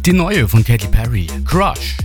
Die neue von Katy Perry, Crush.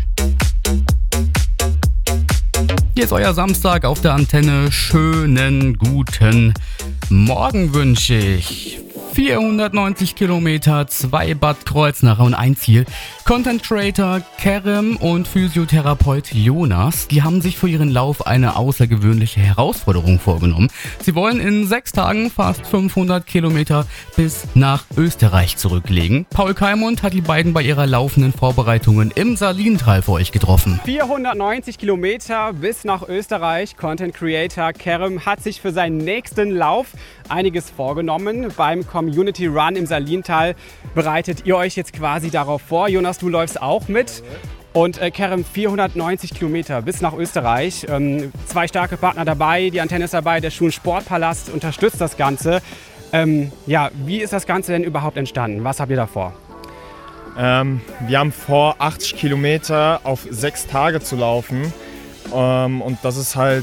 Hier ist euer Samstag auf der Antenne. Schönen guten Morgen wünsche ich. 490 Kilometer, 2 Bad Kreuznacher und ein Ziel. Content Creator Kerem und Physiotherapeut Jonas, die haben sich für ihren Lauf eine außergewöhnliche Herausforderung vorgenommen. Sie wollen in 6 Tagen fast 500 Kilometer bis nach Österreich zurücklegen. Paul Keimund hat die beiden bei ihrer laufenden Vorbereitungen im Salintal für euch getroffen. 490 Kilometer bis nach Österreich. Content Creator Kerem hat sich für seinen nächsten Lauf einiges vorgenommen. Beim Community Run im Salintal bereitet ihr euch jetzt quasi darauf vor. Jonas, du läufst auch mit. Und Kerem, 490 Kilometer bis nach Österreich. 2 starke Partner dabei, die Antenne ist dabei, der Schulen Sportpalast unterstützt das Ganze. Wie ist das Ganze denn überhaupt entstanden? Was habt ihr da vor? Wir haben vor, 80 Kilometer auf 6 Tage zu laufen. Und das ist halt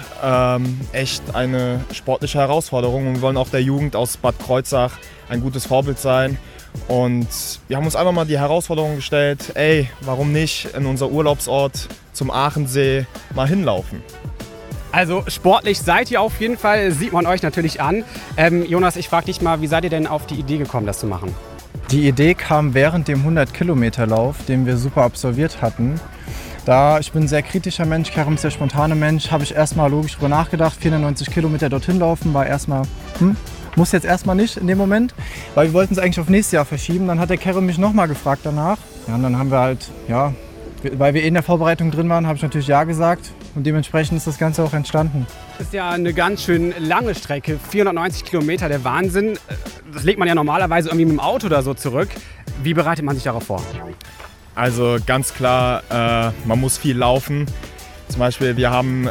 echt eine sportliche Herausforderung. Und wir wollen auch der Jugend aus Bad Kreuznach ein gutes Vorbild sein. Und wir haben uns einfach mal die Herausforderung gestellt, warum nicht in unser Urlaubsort zum Aachensee mal hinlaufen? Also sportlich seid ihr auf jeden Fall, sieht man euch natürlich an. Jonas, ich frage dich mal, wie seid ihr denn auf die Idee gekommen, das zu machen? Die Idee kam während dem 100-Kilometer-Lauf, den wir super absolviert hatten. Da ich bin ein sehr kritischer Mensch, Kerem ist der spontane Mensch, habe ich erstmal logisch drüber nachgedacht. 490 Kilometer dorthin laufen war erstmal, muss jetzt erstmal nicht in dem Moment, weil wir wollten es eigentlich auf nächstes Jahr verschieben. Dann hat der Kerem mich nochmal gefragt danach. Ja, und dann haben wir halt, weil wir in der Vorbereitung drin waren, habe ich natürlich ja gesagt. Und dementsprechend ist das Ganze auch entstanden. Das ist ja eine ganz schön lange Strecke, 490 Kilometer, der Wahnsinn. Das legt man ja normalerweise irgendwie mit dem Auto oder so zurück. Wie bereitet man sich darauf vor? Also ganz klar, man muss viel laufen. Zum Beispiel, wir haben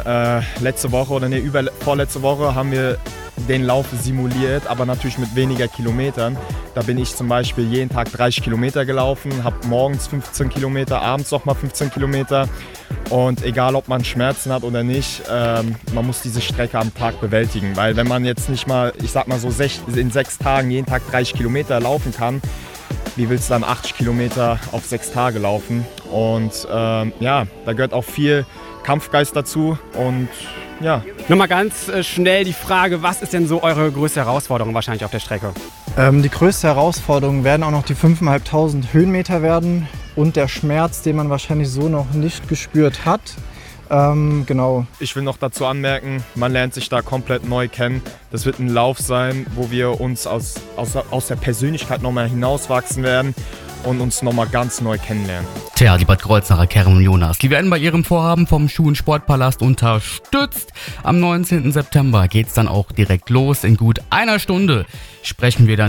vorletzte Woche haben wir den Lauf simuliert, aber natürlich mit weniger Kilometern. Da bin ich zum Beispiel jeden Tag 30 Kilometer gelaufen, habe morgens 15 Kilometer, abends nochmal 15 Kilometer. Und egal, ob man Schmerzen hat oder nicht, man muss diese Strecke am Tag bewältigen. Weil wenn man jetzt nicht mal, ich sag mal so in 6 Tagen jeden Tag 30 Kilometer laufen kann, wie willst du dann 80 Kilometer auf 6 Tage laufen? Und da gehört auch viel Kampfgeist dazu. Und ja. Nochmal ganz schnell die Frage, was ist denn so eure größte Herausforderung wahrscheinlich auf der Strecke? Die größte Herausforderung werden auch noch die 5.500 Höhenmeter werden und der Schmerz, den man wahrscheinlich so noch nicht gespürt hat. Genau. Ich will noch dazu anmerken, man lernt sich da komplett neu kennen. Das wird ein Lauf sein, wo wir uns aus der Persönlichkeit nochmal hinauswachsen werden und uns nochmal ganz neu kennenlernen. Tja, die Bad Kreuznacher Kerem und Jonas, die werden bei ihrem Vorhaben vom Schulen Sportpalast unterstützt. Am 19. September geht's dann auch direkt los. In gut einer Stunde sprechen wir dann